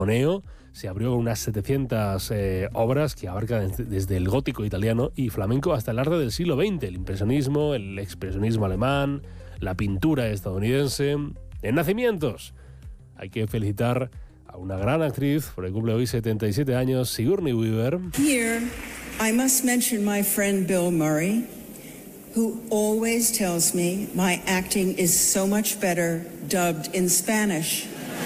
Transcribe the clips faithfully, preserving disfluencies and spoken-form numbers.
se abrió con unas setecientas eh, obras que abarcan desde el gótico italiano y flamenco hasta el arte del siglo veinte, el impresionismo, el expresionismo alemán, la pintura estadounidense. En nacimientos, hay que felicitar a una gran actriz, porque cumple hoy setenta y siete años, Sigourney Weaver. Here, I must mention my friend Bill Murray, who always tells me my acting is so much better dubbed in Spanish.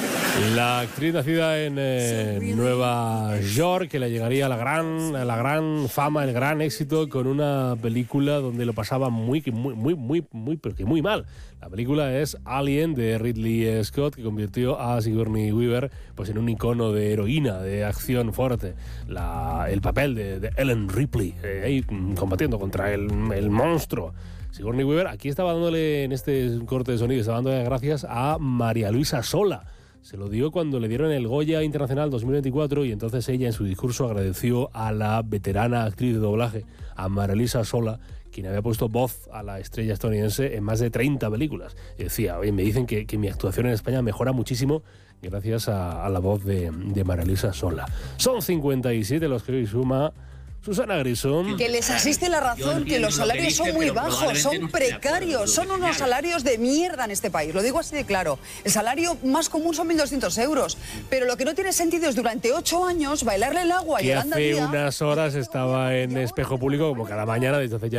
La actriz nacida en eh, Nueva York, que le llegaría a la gran, a la gran fama, el gran éxito con una película donde lo pasaba muy, muy, muy, muy, muy, pero que muy mal. La película es Alien, de Ridley Scott, que convirtió a Sigourney Weaver pues en un icono de heroína, de acción fuerte. La, el papel de, de Ellen Ripley, eh, ahí combatiendo contra el, el monstruo. Sigourney Weaver aquí estaba dándole, en este corte de sonido, estaba dándole gracias a María Luisa Sola. Se lo dio cuando le dieron el Goya Internacional dos mil veinticuatro y entonces ella en su discurso agradeció a la veterana actriz de doblaje, a María Luisa Sola, quien había puesto voz a la estrella estadounidense en más de treinta películas. Y decía, oye, me dicen que, que mi actuación en España mejora muchísimo gracias a, a la voz de, de María Luisa Sola. Son cincuenta y siete los que hoy suma Susana Griso. Que les asiste la razón, que los salarios son muy bajos, son precarios, son unos salarios de mierda en este país, lo digo así de claro. El salario más común son mil doscientos euros, pero lo que no tiene sentido es durante ocho años bailarle el agua que Yolanda hace Díaz. Unas horas estaba en Espejo Público, como cada mañana, desde hace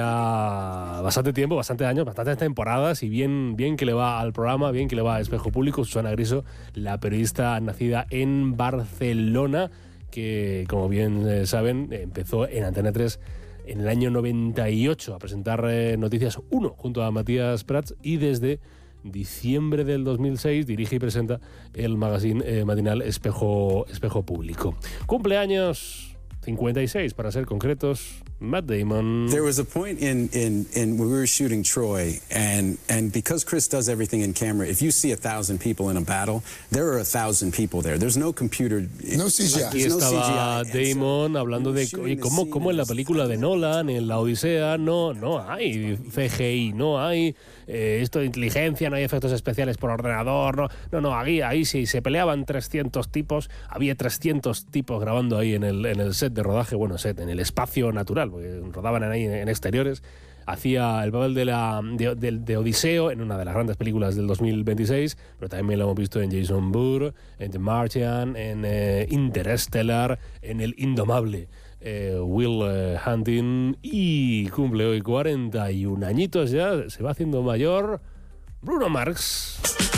ya bastante tiempo, bastantes años, bastantes temporadas, y bien, bien que le va al programa, bien que le va a Espejo Público. Susana Griso, la periodista nacida en Barcelona, que, como bien eh, saben, empezó en Antena tres en el año noventa y ocho a presentar eh, Noticias uno junto a Matías Prats, y desde diciembre del dos mil seis dirige y presenta el magazine eh, matinal Espejo, Espejo Público. Cumpleaños cincuenta y seis, para ser concretos, Matt Damon. There was a point in, in, in when we were shooting Troy, and, and because Chris does everything in camera, if you see a thousand people in a battle, there are a thousand people there. There's no computer. No C G I. Aquí estaba Damon hablando de oye, cómo, cómo en la película de Nolan, en La Odisea, no, no hay C G I, no hay eh, esto de inteligencia, no hay efectos especiales por ordenador, no, no, no ahí, ahí sí se peleaban trescientos tipos, había trescientos tipos grabando ahí en el, en el set de rodaje, bueno, set, en el espacio natural, porque rodaban ahí en exteriores. Hacía el papel de, la, de, de, de Odiseo en una de las grandes películas del dos mil veintiséis, pero también lo hemos visto en Jason Bourne, en The Martian, en eh, Interstellar, en El Indomable, eh, Will eh, Hunting, y cumple hoy cuarenta y un añitos ya, se va haciendo mayor, Bruno Mars.